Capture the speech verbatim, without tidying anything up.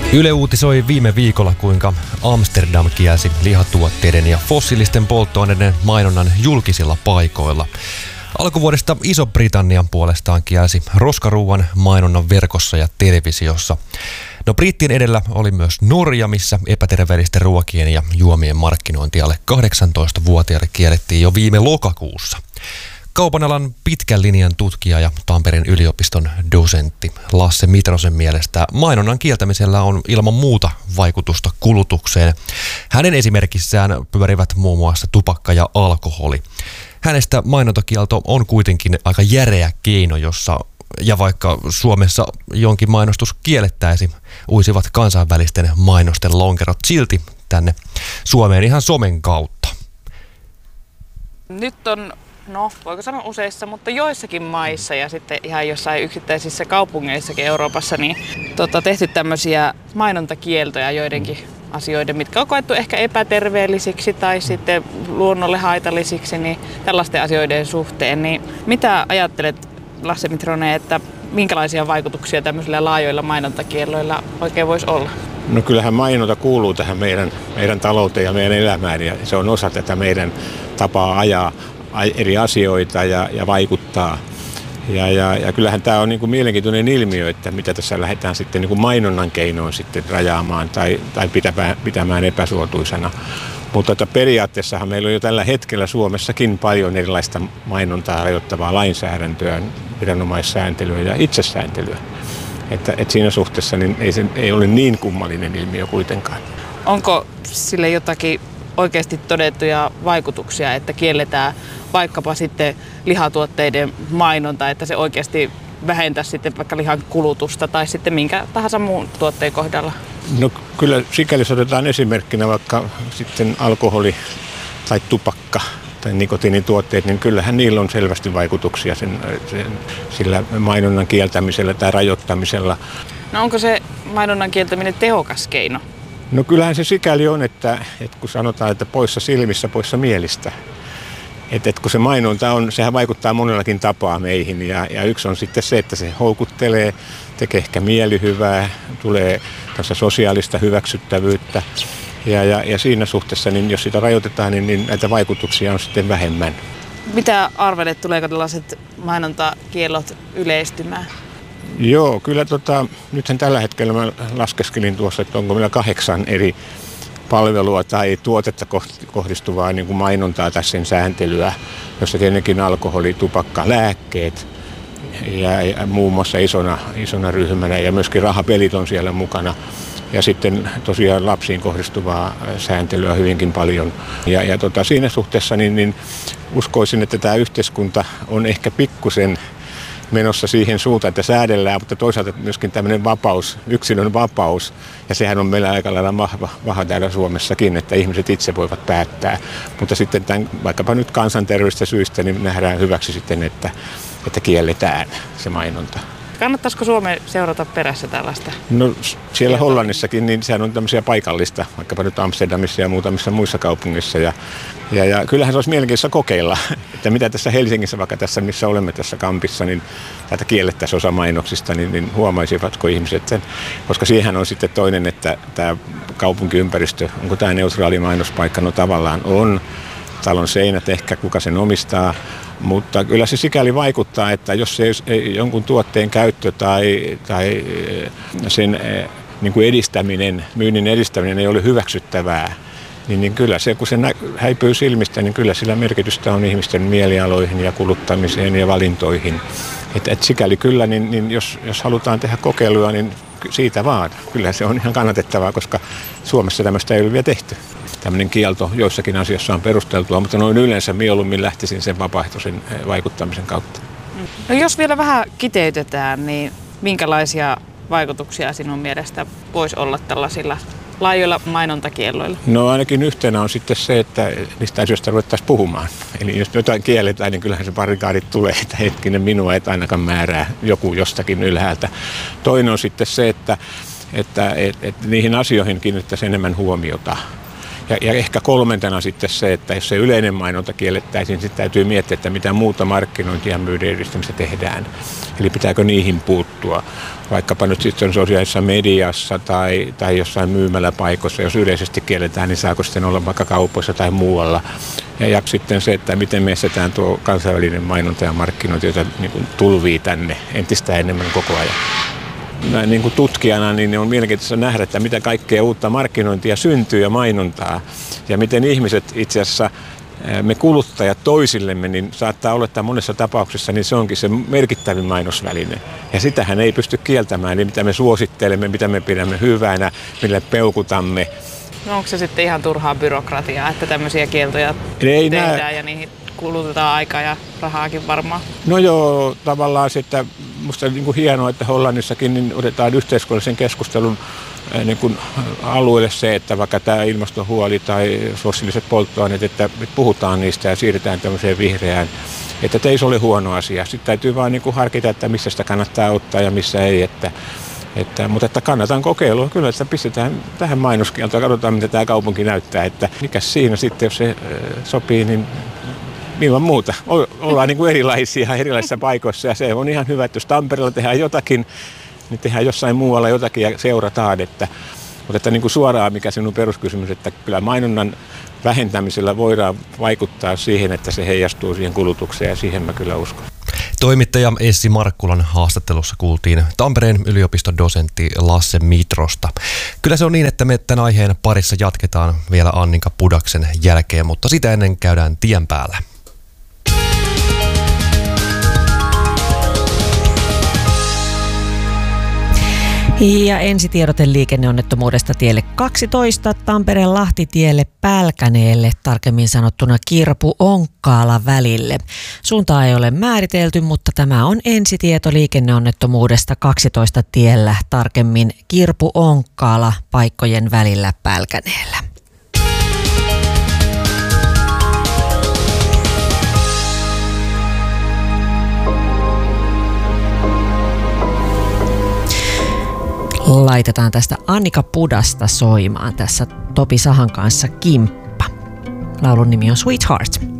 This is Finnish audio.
Yle uutisoi viime viikolla, kuinka Amsterdam kielsi lihatuotteiden ja fossiilisten polttoaineiden mainonnan julkisilla paikoilla. Alkuvuodesta Iso-Britannian puolestaan kielsi roskaruuan mainonnan verkossa ja televisiossa. No brittien edellä oli myös Norja, missä epäterveellisten ruokien ja juomien markkinointi alle kahdeksantoistavuotiaille kiellettiin jo viime lokakuussa. Kaupan alan pitkän linjan tutkija ja Tampereen yliopiston dosentti Lasse Mitrosen mielestä mainonnan kieltämisellä on ilman muuta vaikutusta kulutukseen. Hänen esimerkissään pyörivät muun muassa tupakka ja alkoholi. Hänestä mainontakielto on kuitenkin aika järeä keino, jossa, ja vaikka Suomessa jonkin mainostus kiellettäisi, uisivat kansainvälisten mainosten lonkerot silti tänne Suomeen ihan somen kautta. Nyt on, no voiko sanoa useissa, mutta joissakin maissa ja sitten ihan jossain yksittäisissä kaupungeissakin Euroopassa niin tota, tehty tämmöisiä mainontakieltoja joidenkin asioiden, mitkä on koettu ehkä epäterveellisiksi tai sitten luonnolle haitallisiksi, niin tällaisten asioiden suhteen. Niin mitä ajattelet, Lasse Mitronen, että minkälaisia vaikutuksia tämmöisillä laajoilla mainontakielloilla oikein voisi olla? No kyllähän mainonta kuuluu tähän meidän, meidän talouteen ja meidän elämään ja se on osa tätä meidän tapaa ajaa eri asioita ja, ja vaikuttaa. Ja, ja, ja kyllähän tämä on niin kuin mielenkiintoinen ilmiö, että mitä tässä lähdetään sitten niin kuin mainonnan keinoin sitten rajaamaan tai, tai pitämään, pitämään epäsuotuisena. Mutta että periaatteessahan meillä on jo tällä hetkellä Suomessakin paljon erilaista mainontaa rajoittavaa lainsäädäntöä, viranomaissääntelyä ja itsesääntelyä. Että, että siinä suhteessa niin ei, se, ei ole niin kummallinen ilmiö kuitenkaan. Onko sille jotakin oikeasti todettuja vaikutuksia, että kielletään vaikkapa sitten lihatuotteiden mainonta, että se oikeasti vähentäisi sitten vaikka lihan kulutusta tai sitten minkä tahansa muun tuotteen kohdalla? No kyllä sikäli jos otetaan esimerkkinä vaikka sitten alkoholi tai tupakka tai nikotiinituotteet, niin kyllähän niillä on selvästi vaikutuksia sen, sen, sillä mainonnan kieltämisellä tai rajoittamisella. No onko se mainonnan kieltäminen tehokas keino? No kyllähän se sikäli on, että, että kun sanotaan, että poissa silmissä, poissa mielistä. Että, että kun se mainonta on, sehän vaikuttaa monellakin tapaa meihin ja, ja yksi on sitten se, että se houkuttelee, tekee ehkä mielihyvää, tulee tässä sosiaalista hyväksyttävyyttä ja, ja, ja siinä suhteessa, niin jos sitä rajoitetaan, niin, niin näitä vaikutuksia on sitten vähemmän. Mitä arvelet, tuleeko tällaiset mainontakiellot yleistymään? Joo, kyllä tota, nythän tällä hetkellä mä laskeskelin tuossa, että onko meillä kahdeksan eri palvelua tai tuotetta kohdistuvaa niin kuin mainontaa tai sen sääntelyä, jossa tietenkin alkoholi, tupakka, lääkkeet ja, ja muun muassa isona, isona ryhmänä ja myöskin rahapelit on siellä mukana. Ja sitten tosiaan lapsiin kohdistuvaa sääntelyä hyvinkin paljon. Ja, ja tota, siinä suhteessa niin, niin uskoisin, että tämä yhteiskunta on ehkä pikkusen menossa siihen suuntaan, että säädellään, mutta toisaalta myöskin tämmöinen vapaus, yksilön vapaus, ja sehän on meillä aika lailla vahva, vahva täällä Suomessakin, että ihmiset itse voivat päättää. Mutta sitten tämän, vaikkapa nyt kansanterveydestä syistä, niin nähdään hyväksi sitten, että, että kielletään se mainonta. Kannattaisiko Suomeen seurata perässä tällaista? No siellä Hollannissakin, niin sehän on tämmöisiä paikallista, vaikkapa nyt Amsterdamissa ja muutamissa muissa kaupungissa. Ja, ja, ja kyllähän se olisi mielenkiintoista kokeilla, että mitä tässä Helsingissä, vaikka tässä missä olemme tässä kampissa, niin täältä kiellettäisiin osa mainoksista, niin, niin huomaisivatko ihmiset sen. Koska siihen on sitten toinen, että tämä kaupunkiympäristö, onko tämä neutraali mainospaikka, no tavallaan on. Talon seinät ehkä, kuka sen omistaa. Mutta kyllä se sikäli vaikuttaa, että jos se ei, jonkun tuotteen käyttö tai, tai sen niin kuin edistäminen, myynnin edistäminen ei ole hyväksyttävää, niin, niin kyllä se, kun se nä- häipyy silmistä, niin kyllä sillä merkitystä on ihmisten mielialoihin ja kuluttamiseen ja valintoihin. Et, et sikäli kyllä, niin, niin jos, jos halutaan tehdä kokeiluja, niin siitä vaan. Kyllä se on ihan kannatettavaa, koska Suomessa tämmöistä ei ole vielä tehty. Tämmöinen kielto joissakin asioissa on perusteltua, mutta noin yleensä mieluummin lähtisin sen vapaaehtoisen vaikuttamisen kautta. No jos vielä vähän kiteytetään, niin minkälaisia vaikutuksia sinun mielestä voisi olla tällaisilla laajoilla mainontakielloilla? No ainakin yhtenä on sitten se, että niistä asioista ruvettaisiin puhumaan. Eli jos jotain kielletään, niin kyllähän se barrikaadit tulee, että hetkinen minua et ainakaan määrää joku jostakin ylhäältä. Toinen on sitten se, että, että et, et niihin asioihin kiinnittäisiin enemmän huomiota. Ja, ja ehkä kolmantena sitten se, että jos se yleinen mainonta kiellettäisiin, sitten täytyy miettiä, että mitä muuta markkinointia ja myydän edistämistä tehdään. Eli pitääkö niihin puuttua, vaikkapa nyt sitten sosiaalisessa mediassa tai, tai jossain myymäläpaikoissa, jos yleisesti kielletään, niin saako sitten olla vaikka kaupoissa tai muualla. Ja, ja sitten se, että miten me estetään tuo kansainvälinen mainonta ja markkinointi, jota niin kuin tulvii tänne entistä enemmän koko ajan. Näin niin kuin tutkijana niin on mielenkiintoista nähdä, että mitä kaikkea uutta markkinointia syntyy ja mainontaa. Ja miten ihmiset itse asiassa, me kuluttajat toisillemme, niin saattaa olla, että monessa tapauksessa niin se onkin se merkittävin mainosväline. Ja sitähän ei pysty kieltämään, eli mitä me suosittelemme, mitä me pidämme hyvänä, millä peukutamme. No onko se sitten ihan turhaa byrokratiaa, että tämmöisiä kieltoja ei tehdään nää... ja niihin kulutetaan aikaa ja rahaakin varmaan? No joo, tavallaan sitten musta on niin kuin hienoa, että Hollannissakin niin otetaan yhteiskunnallisen keskustelun niin kuin alueelle se, että vaikka tämä ilmastohuoli tai fossiiliset polttoaineet, että puhutaan niistä ja siirrytään tämmöiseen vihreään, että ei se ole huono asia. Sitten täytyy vaan niin kuin harkita, että missä sitä kannattaa ottaa ja missä ei. Että, että, mutta että kannatan kokeilua kyllä, että pistetään tähän mainoskieltoon ja katsotaan, mitä tämä kaupunki näyttää. Että mikä siinä sitten, jos se sopii, niin ilman muuta. Ollaan niin kuin erilaisia erilaisissa paikoissa ja se on ihan hyvä, että jos Tampereella tehdään jotakin, niin tehdään jossain muualla jotakin ja seurataan. Että, mutta että niin kuin suoraan, mikä sinun peruskysymys, että kyllä mainonnan vähentämisellä voidaan vaikuttaa siihen, että se heijastuu siihen kulutukseen ja siihen mä kyllä uskon. Toimittaja Essi Markkulan haastattelussa kuultiin Tampereen yliopiston dosentti Lasse Mitrosta. Kyllä se on niin, että me tämän aiheen parissa jatketaan vielä Annika Pudaksen jälkeen, mutta sitä ennen käydään tien päällä. Ja ensitiedote liikenneonnettomuudesta tielle kaksitoista Tampereen Lahtitielle Pälkäneelle, tarkemmin sanottuna Kirpu-Onkkaala välille. Suuntaa ei ole määritelty, mutta tämä on ensitieto liikenneonnettomuudesta kaksitoista tiellä, tarkemmin Kirpu-Onkkaala paikkojen välillä Pälkäneellä. Laitetaan tästä Annika Pudasta soimaan tässä Topi Sahan kanssa Kimppa. Laulun nimi on Sweetheart.